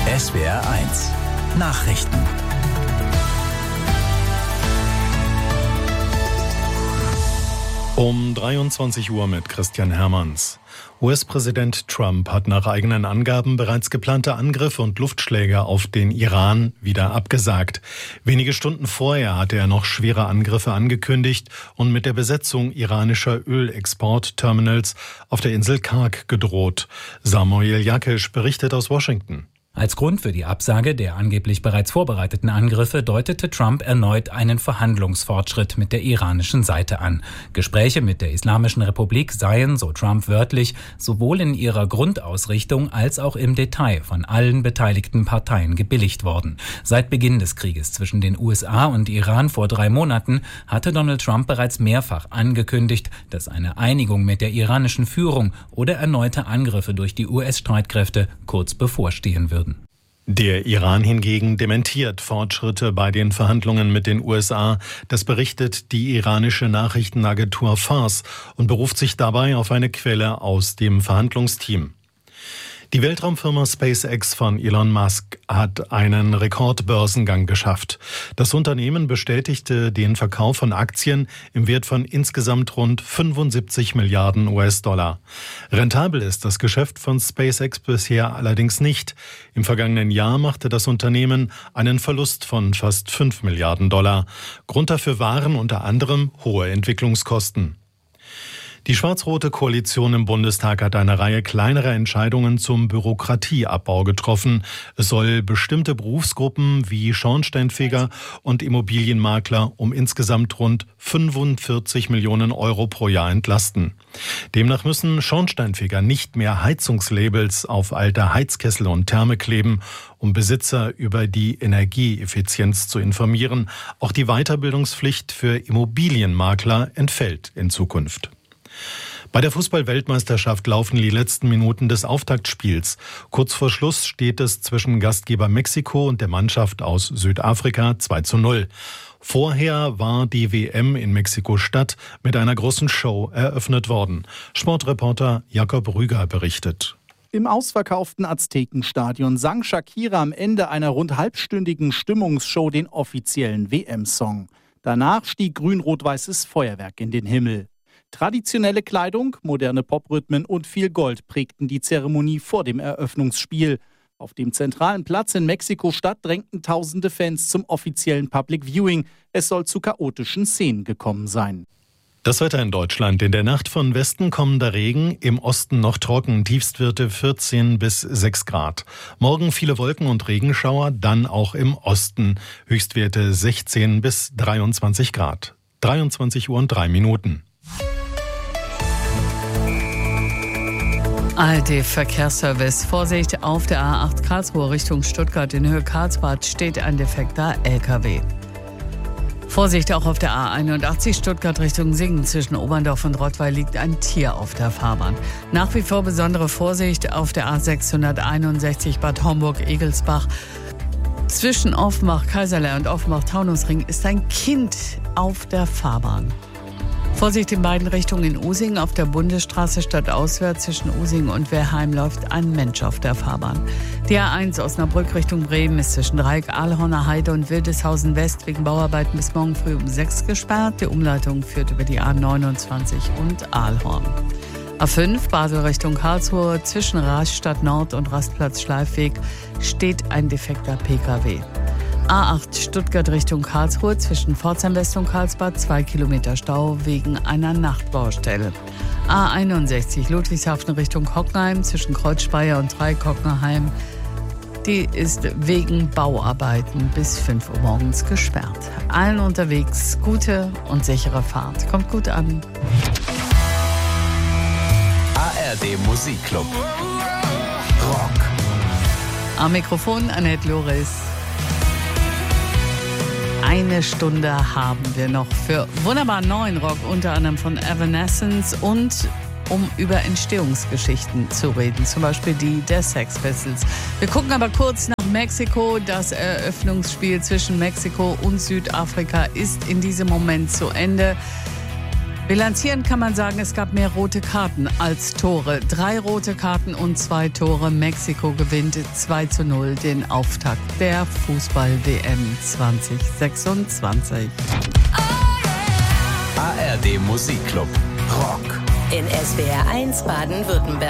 SWR1 Nachrichten. Um 23 Uhr mit Christian Hermanns. US-Präsident Trump hat nach eigenen Angaben bereits geplante Angriffe und Luftschläge auf den Iran wieder abgesagt. Wenige Stunden vorher hatte er noch schwere Angriffe angekündigt und mit der Besetzung iranischer Ölexportterminals auf der Insel Karg gedroht. Samuel Jakisch berichtet aus Washington. Als Grund für die Absage der angeblich bereits vorbereiteten Angriffe deutete Trump erneut einen Verhandlungsfortschritt mit der iranischen Seite an. Gespräche mit der Islamischen Republik seien, so Trump wörtlich, sowohl in ihrer Grundausrichtung als auch im Detail von allen beteiligten Parteien gebilligt worden. Seit Beginn des Krieges zwischen den USA und Iran vor 3 Monaten hatte Donald Trump bereits mehrfach angekündigt, dass eine Einigung mit der iranischen Führung oder erneute Angriffe durch die US-Streitkräfte kurz bevorstehen würden. Der Iran hingegen dementiert Fortschritte bei den Verhandlungen mit den USA. Das berichtet die iranische Nachrichtenagentur Fars und beruft sich dabei auf eine Quelle aus dem Verhandlungsteam. Die Weltraumfirma SpaceX von Elon Musk hat einen Rekordbörsengang geschafft. Das Unternehmen bestätigte den Verkauf von Aktien im Wert von insgesamt rund 75 Milliarden US-Dollar. Rentabel ist das Geschäft von SpaceX bisher allerdings nicht. Im vergangenen Jahr machte das Unternehmen einen Verlust von fast 5 Milliarden Dollar. Grund dafür waren unter anderem hohe Entwicklungskosten. Die schwarz-rote Koalition im Bundestag hat eine Reihe kleinerer Entscheidungen zum Bürokratieabbau getroffen. Es soll bestimmte Berufsgruppen wie Schornsteinfeger und Immobilienmakler um insgesamt rund 45 Millionen Euro pro Jahr entlasten. Demnach müssen Schornsteinfeger nicht mehr Heizungslabels auf alte Heizkessel und Therme kleben, um Besitzer über die Energieeffizienz zu informieren. Auch die Weiterbildungspflicht für Immobilienmakler entfällt in Zukunft. Bei der Fußball-Weltmeisterschaft laufen die letzten Minuten des Auftaktspiels. Kurz vor Schluss steht es zwischen Gastgeber Mexiko und der Mannschaft aus Südafrika 2:0. Vorher war die WM in Mexiko-Stadt mit einer großen Show eröffnet worden. Sportreporter Jakob Rüger berichtet. Im ausverkauften Aztekenstadion sang Shakira am Ende einer rund halbstündigen Stimmungsshow den offiziellen WM-Song. Danach stieg grün-rot-weißes Feuerwerk in den Himmel. Traditionelle Kleidung, moderne Poprhythmen und viel Gold prägten die Zeremonie vor dem Eröffnungsspiel. Auf dem zentralen Platz in Mexiko-Stadt drängten tausende Fans zum offiziellen Public Viewing. Es soll zu chaotischen Szenen gekommen sein. Das Wetter in Deutschland. In der Nacht von Westen kommender Regen, im Osten noch trocken, Tiefstwerte 14 bis 6 Grad. Morgen viele Wolken und Regenschauer, dann auch im Osten. Höchstwerte 16 bis 23 Grad. 23 Uhr und 3 Minuten. ARD-Verkehrsservice. Vorsicht, auf der A8 Karlsruhe Richtung Stuttgart in Höhe Karlsbad steht ein defekter LKW. Vorsicht, auch auf der A81 Stuttgart Richtung Singen. Zwischen Oberndorf und Rottweil liegt ein Tier auf der Fahrbahn. Nach wie vor besondere Vorsicht auf der A661 Bad Homburg-Egelsbach. Zwischen Offenbach, Kaiserlei und Offenbach-Taunusring ist ein Kind auf der Fahrbahn. Vorsicht in beiden Richtungen in Usingen. Auf der Bundesstraße stadtauswärts zwischen Usingen und Wehrheim läuft ein Mensch auf der Fahrbahn. Die A1 Osnabrück Richtung Bremen ist zwischen Dreieck, Ahlhorner Heide und Wildeshausen West wegen Bauarbeiten bis morgen früh um 6 gesperrt. Die Umleitung führt über die A29 und Ahlhorn. A5 Basel Richtung Karlsruhe zwischen Rastatt Nord und Rastplatz Schleifweg steht ein defekter PKW. A8 Stuttgart Richtung Karlsruhe zwischen Pforzheim West und Karlsbad 2 Kilometer Stau wegen einer Nachtbaustelle. A61 Ludwigshafen Richtung Hockenheim zwischen Kreuzspeier und Dreieck-Hockenheim. Die ist wegen Bauarbeiten bis 5 Uhr morgens gesperrt. Allen unterwegs gute und sichere Fahrt. Kommt gut an. ARD Musikclub. Rock. Am Mikrofon Annette Loris. 1 Stunde haben wir noch für wunderbar neuen Rock, unter anderem von Evanescence, und um über Entstehungsgeschichten zu reden, zum Beispiel die der Sex Pistols. Wir gucken aber kurz nach Mexiko. Das Eröffnungsspiel zwischen Mexiko und Südafrika ist in diesem Moment zu Ende. Bilanzieren kann man sagen, es gab mehr rote Karten als Tore. 3 rote Karten und 2 Tore. Mexiko gewinnt 2:0 den Auftakt der Fußball-WM 2026. ARD Musikclub. Rock. In SWR 1 Baden-Württemberg.